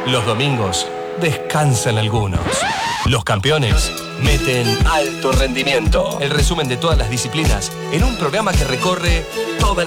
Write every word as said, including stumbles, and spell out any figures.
Los domingos descansan algunos. Los campeones meten alto rendimiento. El resumen de todas las disciplinas en un programa que recorre toda la